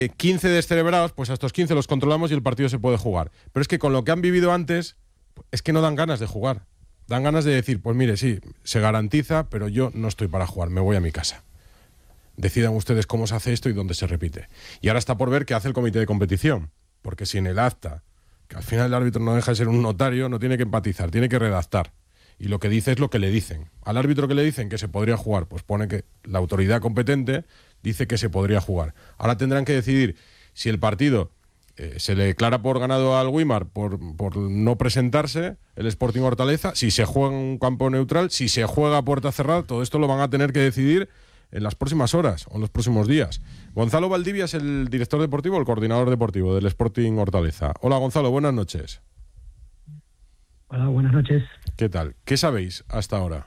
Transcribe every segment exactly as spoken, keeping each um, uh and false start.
quince descerebrados, pues a estos quince los controlamos y el partido se puede jugar. Pero es que con lo que han vivido antes, es que no dan ganas de jugar. Dan ganas de decir, pues mire, sí, se garantiza, pero yo no estoy para jugar, me voy a mi casa. Decidan ustedes cómo se hace esto y dónde se repite. Y ahora está por ver qué hace el comité de competición, porque si en el acta, que al final el árbitro no deja de ser un notario, no tiene que empatizar, tiene que redactar. Y lo que dice es lo que le dicen. Al árbitro que le dicen que se podría jugar, pues pone que la autoridad competente dice que se podría jugar. Ahora tendrán que decidir si el partido eh, se le declara por ganado al Güímar por, por no presentarse, el Sporting Hortaleza, si se juega en un campo neutral, si se juega a puerta cerrada, todo esto lo van a tener que decidir en las próximas horas o en los próximos días. Gonzalo Valdivia es el director deportivo, el coordinador deportivo del Sporting Hortaleza. Hola Gonzalo, buenas noches. Hola, buenas noches. ¿Qué tal? ¿Qué sabéis hasta ahora?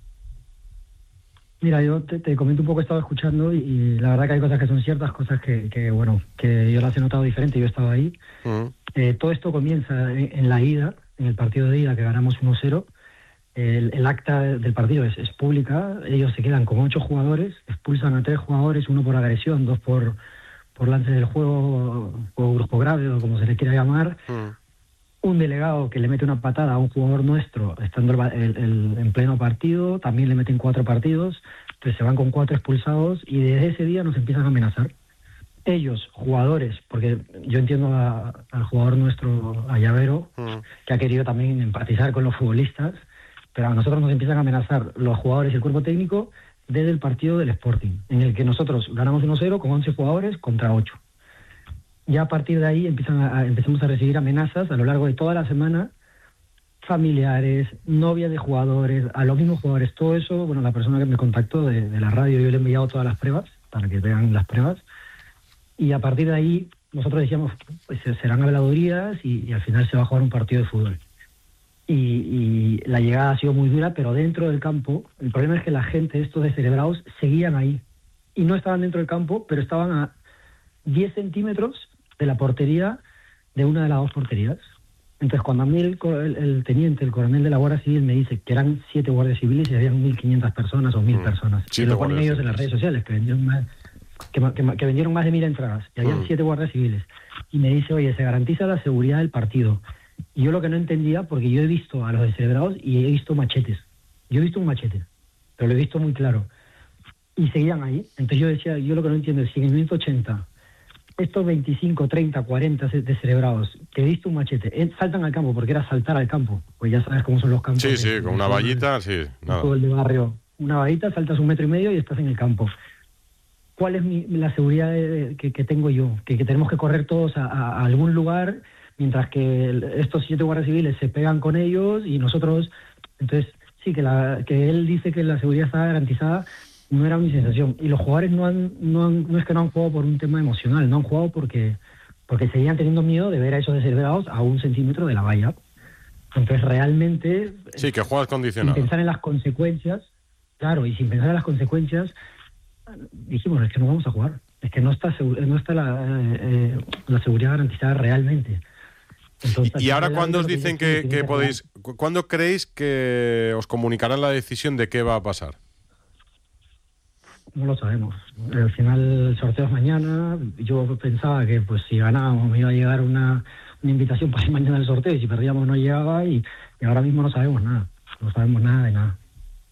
Mira, yo te, te comento un poco, he estado escuchando y, y la verdad que hay cosas que son ciertas, cosas que, que bueno, que yo las he notado diferente, yo he estado ahí. Uh-huh. Eh, todo esto comienza en, en la ida, en el partido de ida que ganamos uno cero. El, el acta del partido es, es pública, ellos se quedan con ocho jugadores, expulsan a tres jugadores, uno por agresión, dos por, por lance del juego, o grupo grave, o como se le quiera llamar. Uh-huh. Un delegado que le mete una patada a un jugador nuestro estando el, el, el, en pleno partido, también le meten cuatro partidos, entonces se van con cuatro expulsados y desde ese día nos empiezan a amenazar. Ellos, jugadores, porque yo entiendo a, al jugador nuestro, a Llavero, mm. que ha querido también empatizar con los futbolistas, pero a nosotros nos empiezan a amenazar los jugadores y el cuerpo técnico desde el partido del Sporting, en el que nosotros ganamos uno cero con once jugadores contra ocho. Ya a partir de ahí empiezan a, empezamos a recibir amenazas a lo largo de toda la semana, familiares, novias de jugadores, a los mismos jugadores, todo eso. Bueno, la persona que me contactó de, de la radio, yo le he enviado todas las pruebas para que vean las pruebas, y a partir de ahí nosotros decíamos, pues serán habladurías y, y al final se va a jugar un partido de fútbol. Y, y la llegada ha sido muy dura, pero dentro del campo, el problema es que la gente, estos descerebrados, seguían ahí y no estaban dentro del campo, pero estaban a diez centímetros de la portería de una de las dos porterías. Entonces, cuando a mí el, el, el teniente, el coronel de la Guardia Civil me dice que eran siete guardias civiles y habían mil quinientas personas o mil mm. personas, sí, y lo ponen ellos en las redes sociales, que vendieron más, que, que, que vendieron más de mil entradas, y habían mm. siete guardias civiles, y me dice, oye, se garantiza la seguridad del partido. Y yo lo que no entendía, porque yo he visto a los descerebrados y he visto machetes. Yo he visto un machete, pero lo he visto muy claro. Y seguían ahí. Entonces yo decía, yo lo que no entiendo es si en el minuto ochenta estos veinticinco, treinta, cuarenta descerebrados que he visto un machete saltan al campo, porque era saltar al campo, pues ya sabes cómo son los campos. Sí, sí, de, con una vallita, el, sí. Nada. Todo el de barrio. Una vallita, saltas un metro y medio y estás en el campo. ¿Cuál es mi, la seguridad de, que, que tengo yo? Que, que tenemos que correr todos a, a, a algún lugar, mientras que el, estos siete guardias civiles se pegan con ellos y nosotros... Entonces, sí, que, la, que él dice que la seguridad está garantizada, no era mi sensación. Y los jugadores no han, no han, no es que no han jugado por un tema emocional, no han jugado porque, porque seguían teniendo miedo de ver a esos descerebrados a un centímetro de la valla. Entonces, realmente... Sí, que juegas condicionado. Sin pensar en las consecuencias, claro, y sin pensar en las consecuencias, dijimos, es que no vamos a jugar. Es que no está, no está la, eh, la seguridad garantizada realmente. Entonces, y, y ahora, ¿cuándo os dicen que, que, que podéis... ¿Cuándo creéis que os comunicarán la decisión de qué va a pasar? No lo sabemos. Al final el sorteo es mañana. Yo pensaba que pues si ganábamos me iba a llegar una, una invitación para ir mañana al sorteo, y si perdíamos no llegaba, y, y ahora mismo no sabemos nada. No sabemos nada de nada.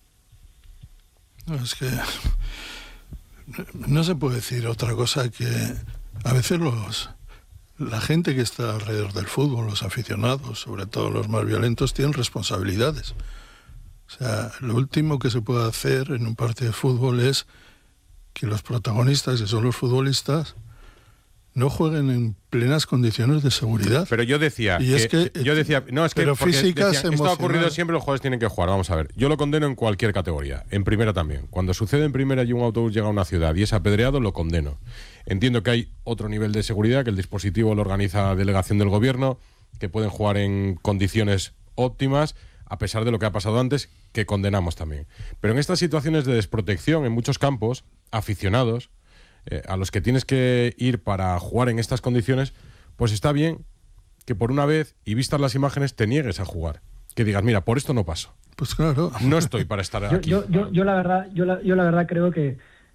No, es que no se puede decir otra cosa que a veces los la gente que está alrededor del fútbol, los aficionados, sobre todo los más violentos, tienen responsabilidades. O sea, lo último que se puede hacer en un partido de fútbol es que los protagonistas, que son los futbolistas, no jueguen en plenas condiciones de seguridad. Pero yo decía, y es que, que yo decía, no, es que pero físicas, decía, esto ha ocurrido siempre, los jugadores tienen que jugar. Vamos a ver, yo lo condeno en cualquier categoría, en primera también. Cuando sucede en primera y un autobús llega a una ciudad y es apedreado, lo condeno. Entiendo que hay otro nivel de seguridad, que el dispositivo lo organiza delegación del gobierno, que pueden jugar en condiciones óptimas, a pesar de lo que ha pasado antes, que condenamos también. Pero en estas situaciones de desprotección, en muchos campos, aficionados, eh, a los que tienes que ir para jugar en estas condiciones, pues está bien que por una vez, y vistas las imágenes, te niegues a jugar. Que digas, mira, por esto no paso. Pues claro. No estoy para estar yo, aquí. Yo, yo, yo la verdad, yo la, yo la verdad creo que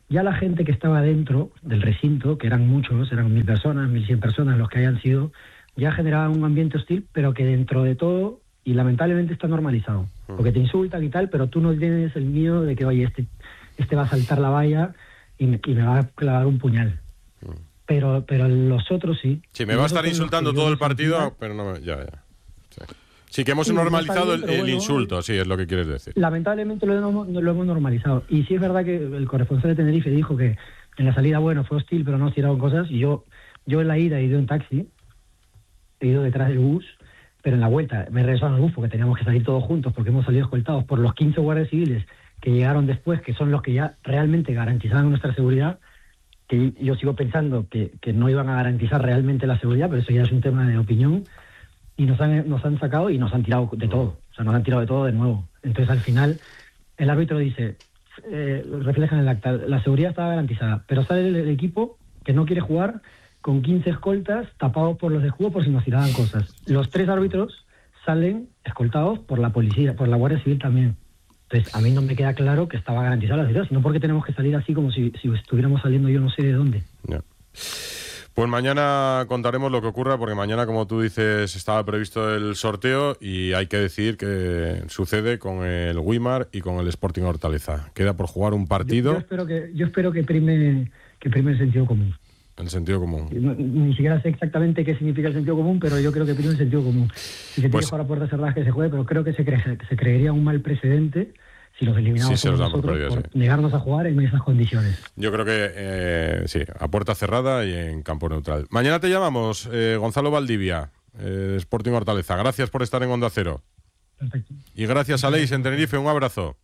ya la gente que estaba dentro del recinto, que eran muchos, eran mil personas, mil cien personas los que hayan sido, ya generaban un ambiente hostil, pero que dentro de todo, y lamentablemente está normalizado, porque te insultan y tal, pero tú no tienes el miedo de que, oye, este, este va a saltar la valla y me, y me va a clavar un puñal. Pero pero los otros sí. Sí, me va a estar insultando todo el partido, sentía, pero no, ya, ya. Sí. Sí, que hemos sí, normalizado bien, el, el bueno, insulto, sí, es lo que quieres decir. Lamentablemente lo hemos, lo hemos normalizado. Y sí es verdad que el corresponsal de Tenerife dijo que en la salida, bueno, fue hostil, pero no nos tiraron cosas. Y yo yo en la ida he ido en taxi, he ido detrás del bus, pero en la vuelta me regresaron al bus porque teníamos que salir todos juntos, porque hemos salido escoltados por los quince guardias civiles que llegaron después, que son los que ya realmente garantizaban nuestra seguridad, que yo sigo pensando que, que no iban a garantizar realmente la seguridad, pero eso ya es un tema de opinión. Y nos han, nos han sacado y nos han tirado de todo, o sea, nos han tirado de todo de nuevo. Entonces, al final, el árbitro dice, eh, refleja en el acta, la seguridad estaba garantizada, pero sale el, el equipo que no quiere jugar con quince escoltas tapados por los de juego por si nos tiraban cosas. Los tres árbitros salen escoltados por la policía, por la Guardia Civil también. Entonces, a mí no me queda claro que estaba garantizada la seguridad, sino porque tenemos que salir así como si, si estuviéramos saliendo yo no sé de dónde. Yeah. Pues mañana contaremos lo que ocurra, porque mañana, como tú dices, estaba previsto el sorteo y hay que decir que sucede con el Güímar y con el Sporting Hortaleza. Queda por jugar un partido. Yo, yo espero que yo espero que prime que prime el sentido común. El sentido común. No, ni siquiera sé exactamente qué significa el sentido común, pero yo creo que prime el sentido común. Si se tiene pues, que jugar a puertas cerradas, que se juegue, pero creo que se, cre- se creería un mal precedente si los eliminamos sí, nosotros por, perdido, por sí. negarnos a jugar en esas condiciones. Yo creo que eh, sí, a puerta cerrada y en campo neutral. Mañana te llamamos, eh, Gonzalo Valdivia, eh, Sporting Hortaleza. Gracias por estar en Onda Cero. Perfecto. Y gracias a Leis en Tenerife, un abrazo.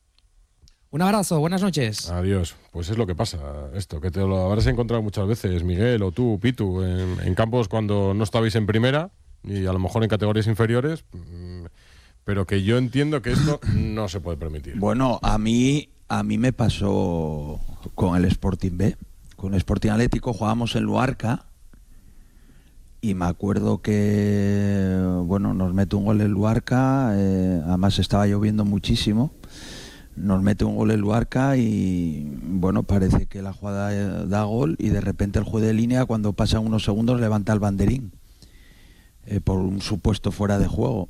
Un abrazo, buenas noches. Adiós. Pues es lo que pasa, esto, que te lo habrás encontrado muchas veces, Miguel o tú, Pitu, en, en campos cuando no estabais en primera y a lo mejor en categorías inferiores. Mmm, pero que yo entiendo que esto no se puede permitir. Bueno, a mí a mí me pasó con el Sporting B, con el Sporting Atlético, jugábamos en Luarca y me acuerdo que, bueno, nos mete un gol en Luarca, eh, además estaba lloviendo muchísimo, nos mete un gol en Luarca y, bueno, parece que la jugada da gol y de repente el juez de línea, cuando pasan unos segundos, levanta el banderín eh, por un supuesto fuera de juego.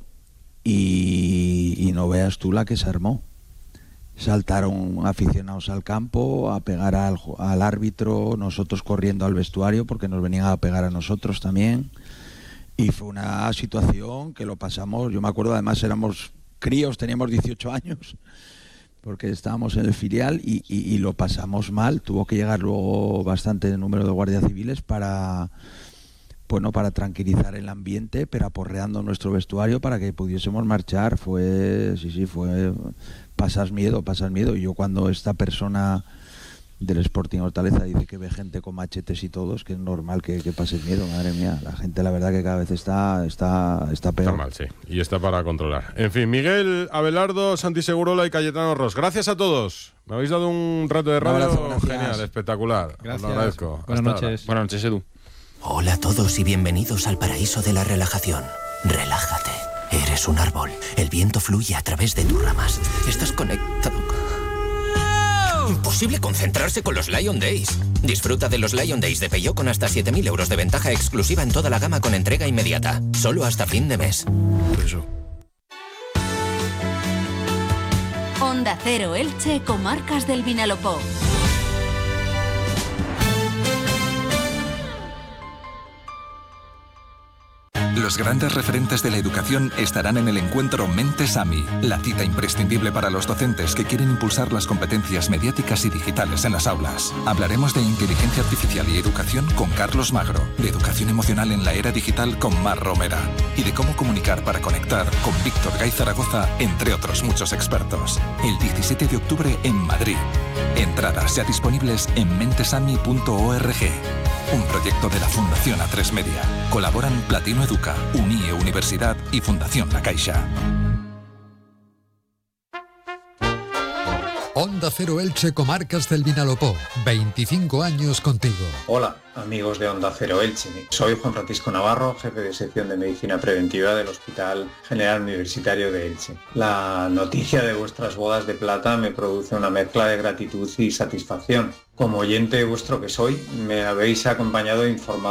Y, y no veas tú la que se armó. Saltaron aficionados al campo a pegar al, al árbitro, nosotros corriendo al vestuario porque nos venían a pegar a nosotros también. Y fue una situación que lo pasamos, yo me acuerdo, además éramos críos, teníamos dieciocho años, porque estábamos en el filial y, y, y lo pasamos mal. Tuvo que llegar luego bastante número de guardias civiles para... bueno, para tranquilizar el ambiente, pero aporreando nuestro vestuario para que pudiésemos marchar. Fue, sí, sí, fue, pasas miedo, pasas miedo. Y yo cuando esta persona del Sporting Hortaleza dice que ve gente con machetes y todo, es que es normal que, que pases miedo, madre mía. La gente, la verdad, que cada vez está, está, está peor. Está mal, sí, y está para controlar. En fin, Miguel, Abelardo, Santi Segurola y Cayetano Ros, gracias a todos. Me habéis dado un rato de radio abrazo, genial, espectacular. Gracias. Os lo agradezco. Buenas Hasta noches. Ahora. Buenas noches, Edu. Hola a todos y bienvenidos al paraíso de la relajación. Relájate. Eres un árbol. El viento fluye a través de tus ramas. Estás conectado. Imposible concentrarse con los Lion Days. Disfruta de los Lion Days de Peugeot con hasta siete mil euros de ventaja exclusiva en toda la gama con entrega inmediata. Solo hasta fin de mes. Eso. Onda Cero Elche, Comarcas del Vinalopó. Los grandes referentes de la educación estarán en el encuentro Mentes A M I, la cita imprescindible para los docentes que quieren impulsar las competencias mediáticas y digitales en las aulas. Hablaremos de inteligencia artificial y educación con Carlos Magro, de educación emocional en la era digital con Mar Romera y de cómo comunicar para conectar con Víctor Gay Zaragoza, entre otros muchos expertos. El diecisiete de octubre en Madrid. Entradas ya disponibles en mentesami punto org. Un proyecto de la Fundación A tres Media. Colaboran Platino Educa, Unie Universidad y Fundación La Caixa. Onda Cero Elche, Comarcas del Vinalopó. veinticinco años contigo. Hola, amigos de Onda Cero Elche. Soy Juan Francisco Navarro, jefe de sección de Medicina Preventiva del Hospital General Universitario de Elche. La noticia de vuestras bodas de plata me produce una mezcla de gratitud y satisfacción. como oyente vuestro que soy, me habéis acompañado e informado